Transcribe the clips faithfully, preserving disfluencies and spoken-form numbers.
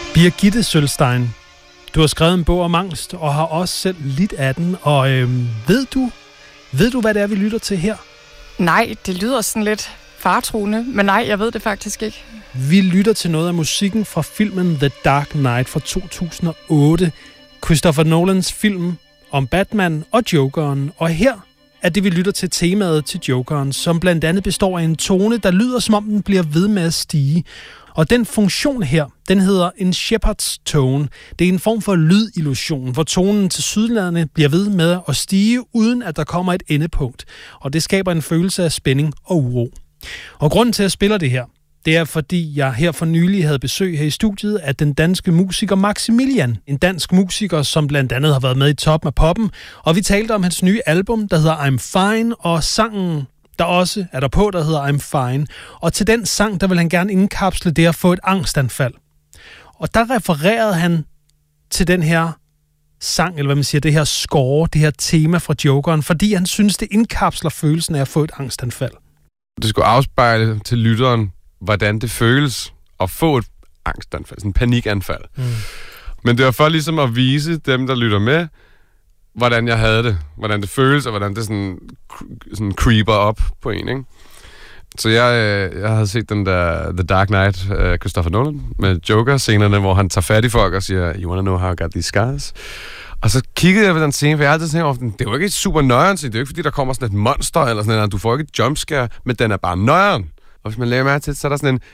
Birgitte Sølstein, du har skrevet en bog om angst, og har også selv lidt af den. Og øhm, ved du, ved du, hvad det er, vi lytter til her? Nej, det lyder sådan lidt faretruende, men nej, jeg ved det faktisk ikke. Vi lytter til noget af musikken fra filmen The Dark Knight fra to tusind og otte. Christopher Nolans film om Batman og Jokeren. Og her er det, vi lytter til temaet til Jokeren, som blandt andet består af en tone, der lyder, som om den bliver ved med at stige. Og den funktion her, den hedder en Shepard's tone. Det er en form for lydillusion, hvor tonen til sydlandene bliver ved med at stige, uden at der kommer et endepunkt. Og det skaber en følelse af spænding og uro. Og grunden til, at jeg spiller det her, det er, fordi jeg her for nylig havde besøg her i studiet af den danske musiker Maximilian. En dansk musiker, som blandt andet har været med i Toppen af Poppen. Og vi talte om hans nye album, der hedder I'm Fine, og sangen, der også er der på, der hedder I'm Fine. Og til den sang, der vil han gerne indkapsle det at få et angstanfald. Og der refererede han til den her sang, eller hvad man siger, det her score, det her tema fra Jokeren, fordi han synes, det indkapsler følelsen af at få et angstanfald. Det skulle afspejle til lytteren, hvordan det føles at få et angstanfald, sådan en panikanfald. Mm. Men det var for ligesom at vise dem, der lytter med, hvordan jeg havde det, hvordan det føles, og hvordan det sådan, sådan creeper op på en, ikke? Så jeg, jeg havde set den der The Dark Knight, uh, Christopher Nolan, med Joker-scenerne, hvor han tager fat i folk og siger, you wanna know how I got these scars? Og så kiggede jeg på den scene, for jeg altid tænkte, det er jo ikke et super nøjeren scene, det er jo ikke fordi, der kommer sådan et monster, eller sådan noget, du får ikke et jumpscare, men den er bare nøjeren. Og hvis man lægger mærke til, så er der sådan en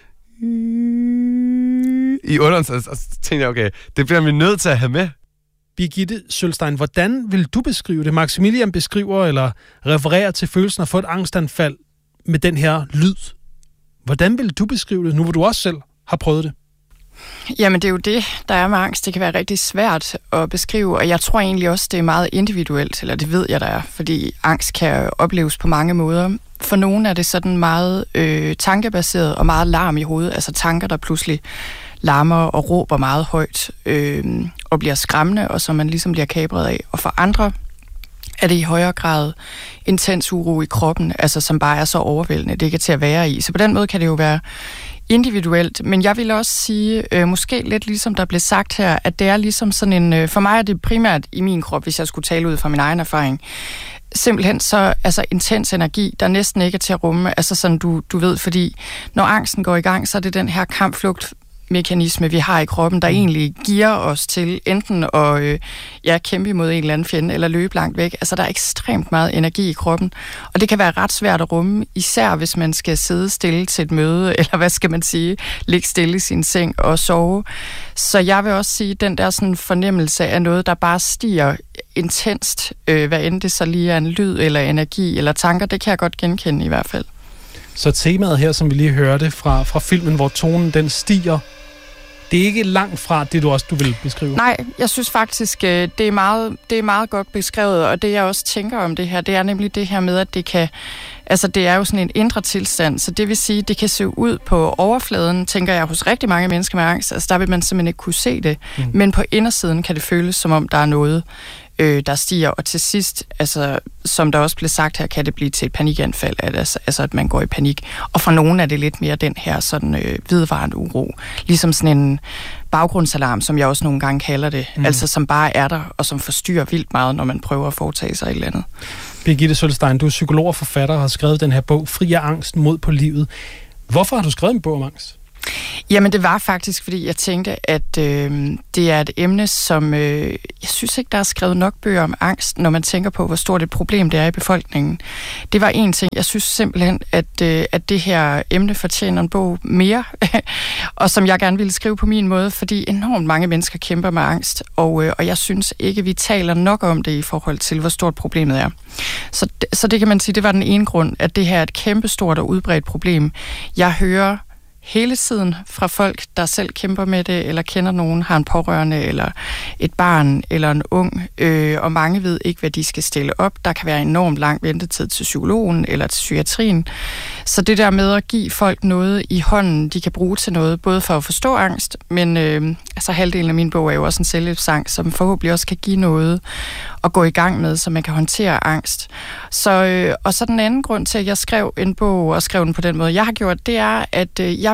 i underen, og så tænkte jeg, okay, det bliver vi nødt til at have med. Birgitte Sølstein, hvordan vil du beskrive det? Maximilian beskriver eller refererer til følelsen af at få et angstanfald med den her lyd. Hvordan vil du beskrive det, nu hvor du også selv har prøvet det? Jamen, det er jo det, der er med angst. Det kan være rigtig svært at beskrive, og jeg tror egentlig også, det er meget individuelt, eller det ved jeg, der er, fordi angst kan opleves på mange måder. For nogle er det sådan meget øh, tankebaseret og meget larm i hovedet, altså tanker, der pludselig larmer og råber meget højt øh, og bliver skræmmende, og som man ligesom bliver kapret af. Og for andre er det i højere grad intens uro i kroppen, altså som bare er så overvældende, det ikke er til at være i. Så på den måde kan det jo være individuelt, men jeg vil også sige, øh, måske lidt ligesom der blev sagt her, at det er ligesom sådan en, øh, for mig er det primært i min krop, hvis jeg skulle tale ud fra min egen erfaring, simpelthen så altså intens energi, der næsten ikke er til at rumme, altså sådan du, du ved, fordi når angsten går i gang, så er det den her kampflugt mekanisme, vi har i kroppen, der egentlig giver os til enten at øh, ja, kæmpe imod en eller anden fjende, eller løbe langt væk. Altså, der er ekstremt meget energi i kroppen, og det kan være ret svært at rumme, især hvis man skal sidde stille til et møde, eller hvad skal man sige, ligge stille i sin seng og sove. Så jeg vil også sige, den der sådan fornemmelse af noget, der bare stiger intenst, øh, hvad end det så lige er en lyd, eller energi, eller tanker, det kan jeg godt genkende i hvert fald. Så temaet her, som vi lige hørte fra, fra filmen, hvor tonen den stiger, det er ikke langt fra det, du også du vil beskrive? Nej, jeg synes faktisk, det er meget, det er meget godt beskrevet, og det jeg også tænker om det her, det er nemlig det her med, at det kan, altså det er jo sådan en indre tilstand, så det vil sige, det kan se ud på overfladen, tænker jeg, hos rigtig mange mennesker med angst, altså der vil man simpelthen ikke kunne se det, mm. men på indersiden kan det føles, som om der er noget, øh, der stiger, og til sidst, altså som der også blev sagt her, kan det blive til et panikanfald, at, altså, altså at man går i panik, og for nogen er det lidt mere den her sådan øh, vedvarende uro, ligesom sådan en baggrundsalarm, som jeg også nogle gange kalder det, mm. altså som bare er der, og som forstyrrer vildt meget, når man prøver at foretage sig et eller andet. Birgitte Sølstein, du er psykolog og forfatter og har skrevet den her bog, Fri af angst, mod på livet. Hvorfor har du skrevet en bog om angst? Jamen, det var faktisk, fordi jeg tænkte, at øh, det er et emne, som øh, jeg synes ikke, der er skrevet nok bøger om angst, når man tænker på, hvor stort et problem det er i befolkningen. Det var en ting. Jeg synes simpelthen, at, øh, at det her emne fortjener en bog mere, og som jeg gerne ville skrive på min måde, fordi enormt mange mennesker kæmper med angst, og, øh, og jeg synes ikke, vi taler nok om det i forhold til, hvor stort problemet er. Så, så det kan man sige, det var den ene grund, at det her er et kæmpestort og udbredt problem. Jeg hører hele tiden fra folk, der selv kæmper med det, eller kender nogen, har en pårørende, eller et barn, eller en ung, øh, og mange ved ikke, hvad de skal stille op. Der kan være enormt lang ventetid til psykologen, eller til psykiatrien. Så det der med at give folk noget i hånden, de kan bruge til noget, både for at forstå angst, men øh, altså halvdelen af min bog er jo også en selvhjælpssang, som forhåbentlig også kan give noget at gå i gang med, så man kan håndtere angst. Så, øh, og så den anden grund til, at jeg skrev en bog, og skrev den på den måde, jeg har gjort, det er, at øh, jeg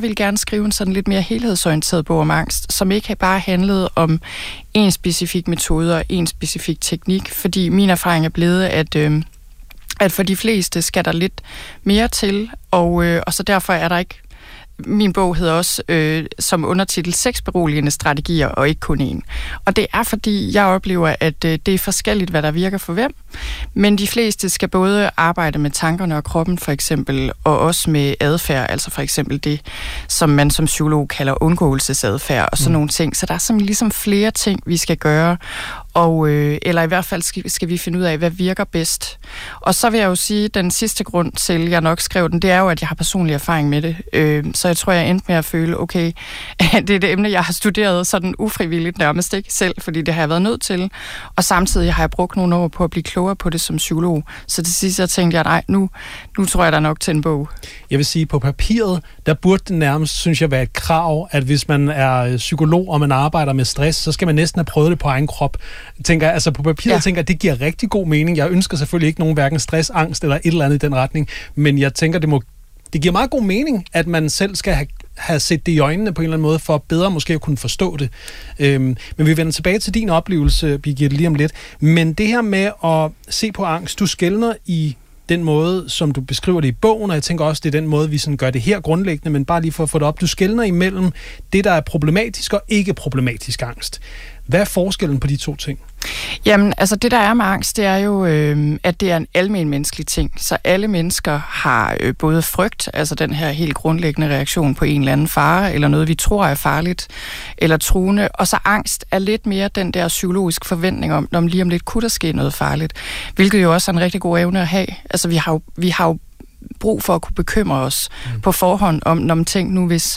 jeg ville gerne skrive en sådan lidt mere helhedsorienteret bog om angst, som ikke bare handlede om en specifik metode og en specifik teknik, fordi min erfaring er blevet, at, øh, at for de fleste skal der lidt mere til, og, øh, og så derfor er der ikke. Min bog hedder også øh, som undertitel seks beroligende strategier, og ikke kun én. Og det er, fordi jeg oplever, at øh, det er forskelligt, hvad der virker for hvem. Men de fleste skal både arbejde med tankerne og kroppen, for eksempel, og også med adfærd, altså for eksempel det, som man som psykolog kalder undgåelsesadfærd, og sådan mm. nogle ting. Så der er simpelthen ligesom flere ting, vi skal gøre, og, øh, eller i hvert fald skal, skal vi finde ud af, hvad virker bedst. Og så vil jeg jo sige, at den sidste grund til, jeg nok skrev den, det er jo, at jeg har personlig erfaring med det. Øh, så jeg tror, jeg endte med at føle, okay, det er det emne, jeg har studeret sådan ufrivilligt nærmest ikke selv, fordi det har jeg været nødt til. Og samtidig har jeg brugt nogle år på at blive klogere på det som psykolog. Så til sidst jeg tænkte jeg, nej, nu, nu tror jeg, der er nok til en bog. Jeg vil sige, på papiret, der burde det nærmest, synes jeg, være et krav, at hvis man er psykolog, og man arbejder med stress, så skal man næsten have prøvet det på egen krop. Jeg tænker, altså på papiret, ja. tænker jeg, det giver rigtig god mening. Jeg ønsker selvfølgelig ikke nogen hverken stress, angst eller et eller andet i den retning, men jeg tænker, det må det giver meget god mening, at man selv skal have, have set det i øjnene på en eller anden måde, for bedre måske at kunne forstå det. Øhm, men vi vender tilbage til din oplevelse, Birgitte, lige om lidt. Men det her med at se på angst, du skelner i den måde, som du beskriver det i bogen, og jeg tænker også, det er den måde, vi sådan gør det her grundlæggende, men bare lige for at få det op. Du skelner imellem det, der er problematisk og ikke problematisk angst. Hvad er forskellen på de to ting? Jamen, altså det der er med angst, det er jo, øh, at det er en almen menneskelig ting. Så alle mennesker har øh, både frygt, altså den her helt grundlæggende reaktion på en eller anden fare, eller noget, vi tror er farligt, eller truende. Og så angst er lidt mere den der psykologiske forventning om, når lige om lidt kunne der ske noget farligt. Hvilket jo også er en rigtig god evne at have. Altså vi har jo, vi har jo brug for at kunne bekymre os mm. på forhånd om, når man tænker nu, hvis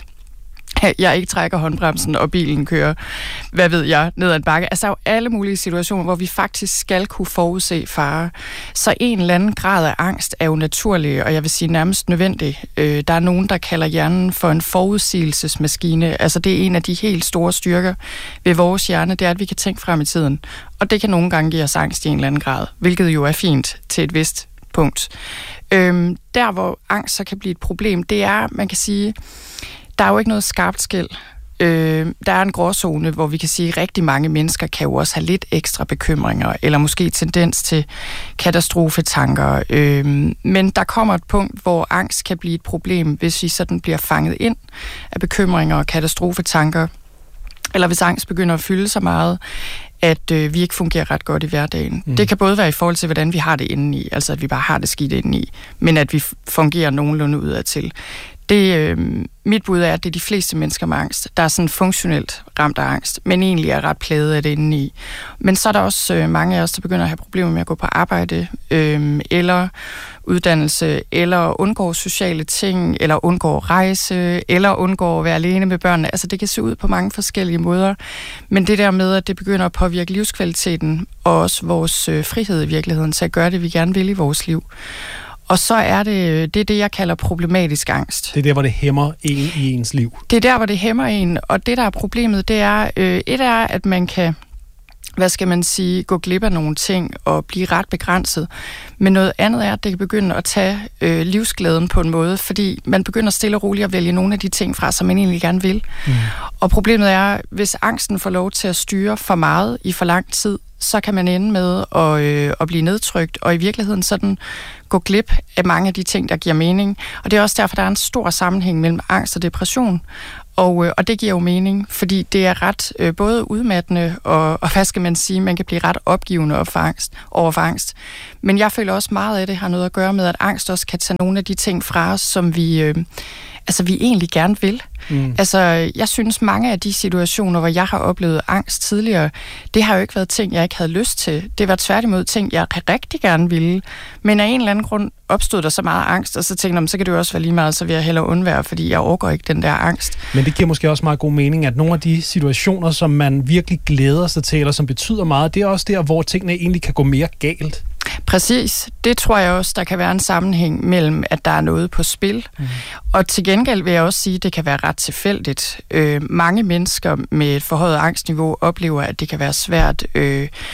jeg ikke trækker håndbremsen, og bilen kører, hvad ved jeg, ned ad en bakke. Altså, der er jo alle mulige situationer, hvor vi faktisk skal kunne forudse fare. Så en eller anden grad af angst er jo naturlig, og jeg vil sige nærmest nødvendig. Øh, der er nogen, der kalder hjernen for en forudsigelsesmaskine. Altså, det er en af de helt store styrker ved vores hjerne, det er, at vi kan tænke frem i tiden. Og det kan nogle gange give os angst i en eller anden grad, hvilket jo er fint til et vist punkt. Øh, der, hvor angst så kan blive et problem, det er, man kan sige, der er jo ikke noget skarpt skel. Øh, der er en gråzone, hvor vi kan sige, at rigtig mange mennesker kan jo også have lidt ekstra bekymringer, eller måske tendens til katastrofetanker. Øh, men der kommer et punkt, hvor angst kan blive et problem, hvis vi sådan bliver fanget ind af bekymringer og katastrofetanker, eller hvis angst begynder at fylde så meget, at øh, vi ikke fungerer ret godt i hverdagen. Mm. Det kan både være i forhold til, hvordan vi har det indeni, altså at vi bare har det skidt indeni, men at vi fungerer nogenlunde udadtil. Det, øh, mit bud er, at det er de fleste mennesker med angst, der er sådan funktionelt ramt af angst, men egentlig er ret plaget af det indeni. Men så er der også øh, mange af os, der begynder at have problemer med at gå på arbejde, øh, eller uddannelse, eller undgå sociale ting, eller undgå rejse, eller undgå at være alene med børnene. Altså det kan se ud på mange forskellige måder. Men det der med, at det begynder at påvirke livskvaliteten, og også vores øh, frihed i virkeligheden, til at gøre det, vi gerne vil i vores liv. Og så er det, det er det, jeg kalder problematisk angst. Det er der, hvor det hæmmer en i ens liv. Det er der, hvor det hæmmer en, og det, der er problemet, det er, øh, et er, at man kan, hvad skal man sige, gå glip af nogle ting og blive ret begrænset. Men noget andet er, at det kan begynde at tage øh, livsglæden på en måde, fordi man begynder stille og roligt at vælge nogle af de ting fra, som man egentlig gerne vil. Mm. Og problemet er, hvis angsten får lov til at styre for meget i for lang tid, så kan man ende med at, øh, at blive nedtrykt, og i virkeligheden sådan gå glip af mange af de ting, der giver mening. Og det er også derfor, der er en stor sammenhæng mellem angst og depression. Og, øh, og det giver jo mening, fordi det er ret øh, både udmattende, og, og hvad skal man sige, man kan blive ret opgivende over for angst, over for angst. Men jeg føler også meget af det har noget at gøre med, at angst også kan tage nogle af de ting fra os, som vi... Øh, altså vi egentlig gerne vil. Mm. Altså, jeg synes, mange af de situationer, hvor jeg har oplevet angst tidligere, det har jo ikke været ting, jeg ikke havde lyst til. Det var tværtimod ting, jeg rigtig gerne ville. Men af en eller anden grund opstod der så meget angst, og så tænkte jeg, så kan det jo også være lige meget, så vil jeg hellere undvære, fordi jeg overgår ikke den der angst. Men det giver måske også meget god mening, at nogle af de situationer, som man virkelig glæder sig til, eller som betyder meget, det er også der, hvor tingene egentlig kan gå mere galt. Præcis. Det tror jeg også, der kan være en sammenhæng mellem, at der er noget på spil. Mm. Og til gengæld vil jeg også sige, at det kan være ret tilfældigt. Øh, mange mennesker med et forhøjet angstniveau oplever, at det kan være svært øh,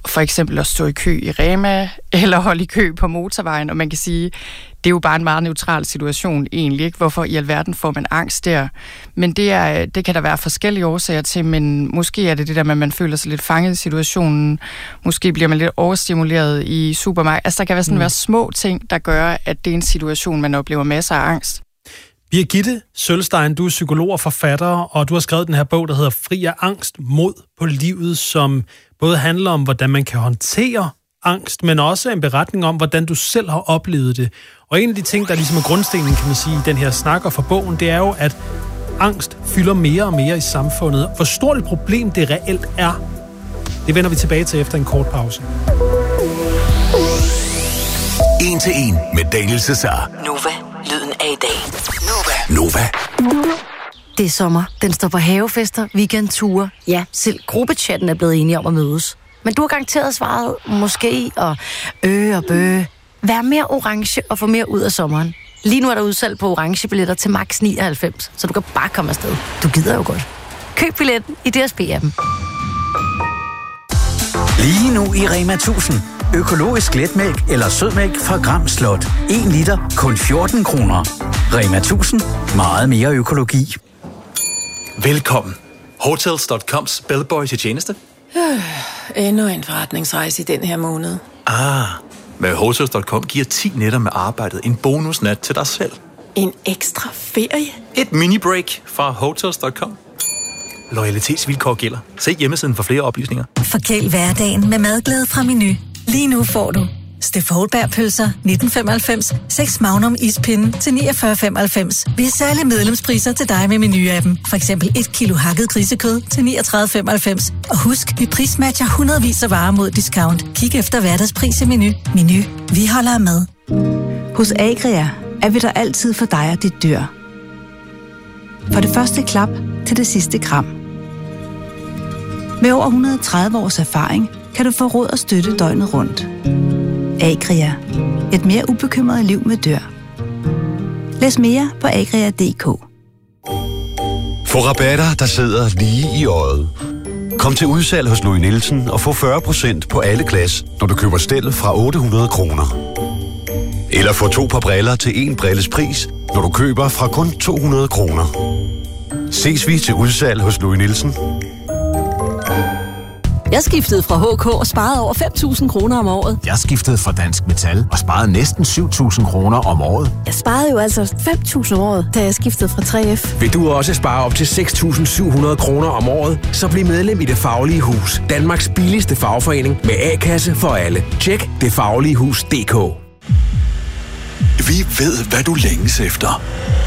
for eksempel at stå i kø i Rema, eller holde i kø på motorvejen, og man kan sige, det er jo bare en meget neutral situation egentlig, ikke? Hvorfor i alverden får man angst der? Men det, er, det kan der være forskellige årsager til, men måske er det det der med, at man føler sig lidt fanget i situationen. Måske bliver man lidt overstimuleret i supermarkedet. Altså der kan være sådan mm. være små ting, der gør, at det er en situation, man oplever masser af angst. Birgitte Sølstein, du er psykolog og forfatter, og du har skrevet den her bog, der hedder Fri af angst, mod på livet, som både handler om, hvordan man kan håndtere angst, men også en beretning om, hvordan du selv har oplevet det. Og en af de ting, der ligesom er grundstenen, kan man sige, i den her snak og for bogen, det er jo, at angst fylder mere og mere i samfundet. Hvor stort et problem det reelt er, det vender vi tilbage til efter en kort pause. En til en med Daniel Cesar. Nova, lyden af i dag. Nova. Nova. Det er sommer. Den står på havefester, weekendture. Ja, selv gruppechatten er blevet enige om at mødes. Men du har garanteret svaret måske og øh og bøh. Vær mere orange og få mere ud af sommeren. Lige nu er der udsalg på orange billetter til max nioghalvfems, så du kan bare komme afsted. Du gider jo godt. Køb billetten i D S B-appen. Lige nu i Rema tusind. Økologisk letmælk eller sødmælk fra Gram Slot. en liter, kun fjorten kroner. Rema tusind. Meget mere økologi. Velkommen. Hotels punktum coms bellboy til tjeneste. Øh, endnu en forretningsrejse i den her måned. Ah, med Hotels punktum com giver ti nætter med arbejdet en bonusnat til dig selv. En ekstra ferie? Et mini-break fra Hotels punktum com. Loyalitetsvilkår gælder. Se hjemmesiden for flere oplysninger. Forkæl hverdagen med madglæde fra Meny. Lige nu får du Steff Houlberg-pølser nitten femoghalvfems, seks Magnum ispinde til niogfyrre femoghalvfems. Vi har særlige medlemspriser til dig med Meny-appen. For eksempel et kilo hakket grisekød til niogtredive femoghalvfems. Og husk, vi prismatcher hundredvis af varer mod discount. Kig efter hverdagspris i Meny. Meny. Vi holder med. Hos Agria er vi der altid for dig og dit dyr. For det første klap til det sidste kram. Med over et hundrede og tredive års erfaring kan du få råd og støtte døgnet rundt. Agria. Et mere ubekymret liv med dyr. Læs mere på agria punktum d k. Få rabatter, der sidder lige i øjet. Kom til udsalg hos Louis Nielsen og få fyrre procent på alle glas, når du køber stel fra otte hundrede kroner. Eller få to par briller til en brilles pris, når du køber fra kun to hundrede kroner. Ses vi til udsalg hos Louis Nielsen. Jeg skiftede fra H K og sparede over fem tusind kroner om året. Jeg skiftede fra Dansk Metal og sparede næsten syv tusind kroner om året. Jeg sparede jo altså fem tusind om året, da jeg skiftede fra tre F. Vil du også spare op til seks tusind syv hundrede kroner om året, så bliv medlem i Det Faglige Hus. Danmarks billigste fagforening med A-kasse for alle. Tjek det faglige hus punktum d k. Vi ved, hvad du længes efter.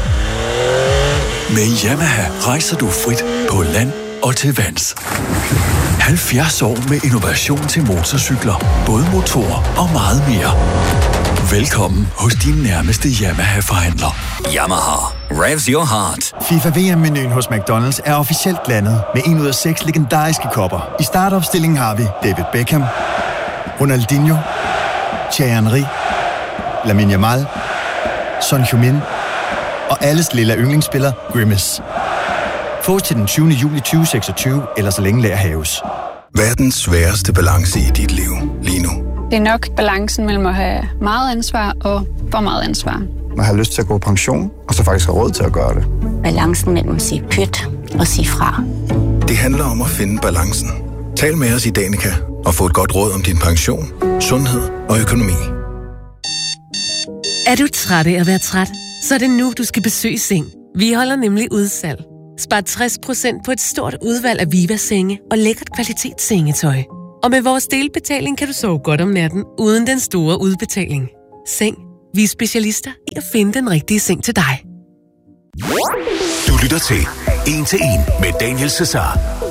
Med Yamaha rejser du frit på land og til vands. halvfjerds år med innovation til motorcykler, både motor og meget mere. Velkommen hos din nærmeste Yamaha-forhandler. Yamaha. Revs your heart. FIFA V M-menuen hos McDonald's er officielt landet med en ud af seks legendariske kopper. I startopstillingen har vi David Beckham, Ronaldinho, Thierry Henry, Lamine Yamal, Son Heung-min og alles lille yndlingsspiller Grimace. Få til den tyvende juli tyve seksogtyve, eller så længe lager haves. Verdens sværeste balance i dit liv lige nu. Det er nok balancen mellem at have meget ansvar og for meget ansvar. Man har lyst til at gå på pension, og så faktisk har råd til at gøre det. Balancen mellem at sige pyt og sige fra. Det handler om at finde balancen. Tal med os i Danica og få et godt råd om din pension, sundhed og økonomi. Er du træt af at være træt? Så er det nu, du skal besøge Seng. Vi holder nemlig udsalg. Spar tres procent på et stort udvalg af Viva-senge og lækkert kvalitetssengetøj. Og med vores delbetaling kan du sove godt om natten, uden den store udbetaling. Seng. Vi er specialister i at finde den rigtige seng til dig. Du lytter til En til En med Daniel Cesar.